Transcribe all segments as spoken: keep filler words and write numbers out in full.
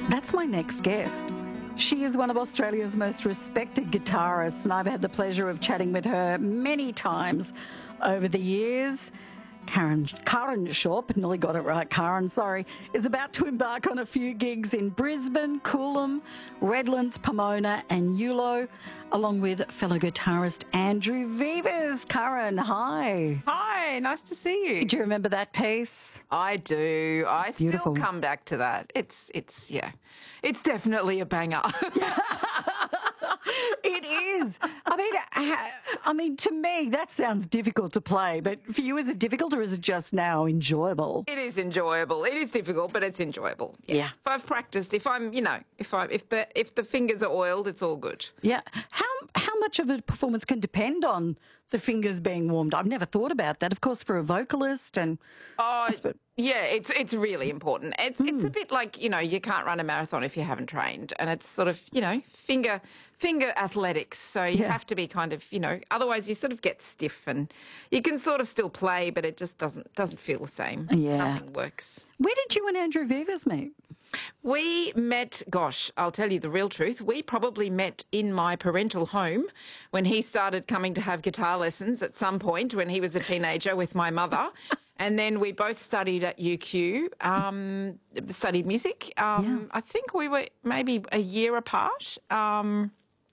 That's my next guest. She is one of Australia's most respected guitarists, and I've had the pleasure of chatting with her many times over the years. Karen, Karen Sharp, nearly got it right, Karen, sorry, is about to embark on a few gigs in Brisbane, Coolum, Redlands, Pomona and Yulo, along with fellow guitarist Andrew Vivas. Karen, hi. Hi, nice to see you. Do you remember that piece? I do. I Beautiful. still come back to that. It's, it's, yeah, it's definitely a banger. It is. I mean, ha- I mean, to me, that sounds difficult to play, but for you, is it difficult or is it just now enjoyable? It is enjoyable. It is difficult, but it's enjoyable. Yeah. Yeah. If I've practiced, if I'm, you know, if I, if the, if the fingers are oiled, it's all good. Yeah. How how much of a performance can depend on the fingers being warmed? I've never thought about that. Of course, for a vocalist and Oh, yeah, it's it's really important. It's Hmm. it's a bit like, you know, you can't run a marathon if you haven't trained, and it's sort of, you know, finger finger athletics. So you Yeah. have to be kind of, you know, otherwise you sort of get stiff, and you can sort of still play, but it just doesn't doesn't feel the same. Yeah. Nothing works. Where did you and Andrew Vivas meet? We met, gosh, I'll tell you the real truth. We probably met in my parental home when he started coming to have guitar lessons at some point when he was a teenager with my mother. And then we both studied at U Q, um, studied music. Um, Yeah. I think we were maybe a year apart. Um,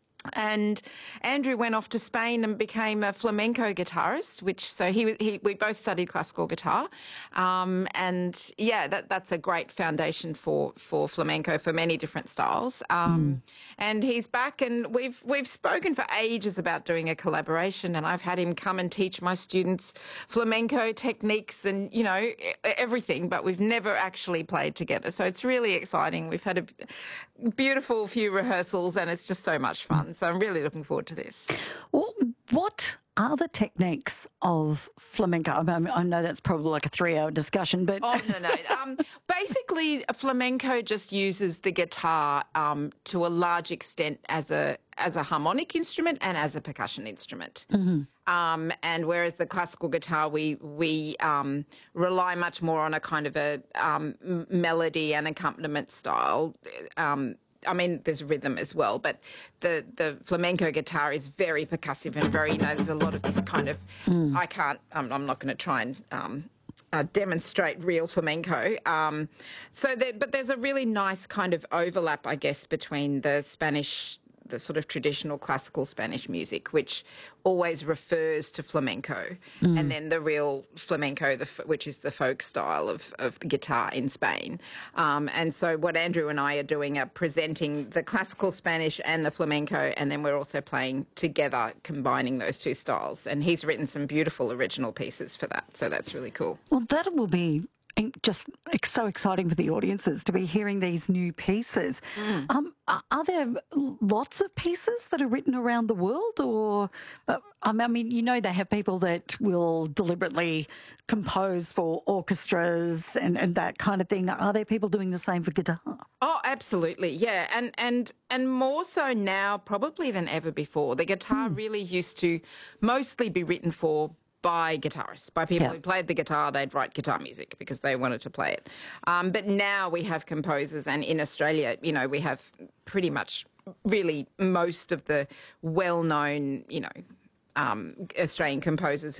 and Andrew went off to Spain and became a flamenco guitarist, which so he, he we both studied classical guitar, um, and yeah, that that's a great foundation for for flamenco for many different styles. Um, mm. And he's back, and we've we've spoken for ages about doing a collaboration, and I've had him come and teach my students flamenco techniques and you know everything, but we've never actually played together. So it's really exciting. We've had a beautiful few rehearsals, and it's just so much fun. So I'm really looking forward to this. Well, what are the techniques of flamenco? I mean, I know that's probably like a three-hour discussion, but... Oh, no, no. Um, basically, flamenco just uses the guitar um, to a large extent as a as a harmonic instrument and as a percussion instrument. Mm-hmm. Um, and whereas the classical guitar, we we um, rely much more on a kind of a um, melody and accompaniment style. Um, I mean, there's rhythm as well, but the, the flamenco guitar is very percussive and very, you know, there's a lot of this kind of, mm. I can't, I'm, I'm not going to try and um, uh, demonstrate real flamenco. Um, so, there, but there's a really nice kind of overlap, I guess, between the Spanish, the sort of traditional classical Spanish music, which always refers to flamenco, mm. and then the real flamenco, the, which is the folk style of, of the guitar in Spain. Um, and so what Andrew and I are doing are presenting the classical Spanish and the flamenco, and then we're also playing together, combining those two styles. And he's written some beautiful original pieces for that, so that's really cool. Well, that will be just so exciting for the audiences to be hearing these new pieces. Mm. Um, are there lots of pieces that are written around the world, or uh, I mean, you know, they have people that will deliberately compose for orchestras and, and that kind of thing. Are there people doing the same for guitar? Oh, absolutely, yeah, and and and more so now probably than ever before. The guitar mm. really used to mostly be written for by guitarists, by people yeah. who played the guitar. They'd write guitar music because they wanted to play it. Um, but now we have composers, and in Australia, you know, we have pretty much really most of the well-known, you know, um, Australian composers who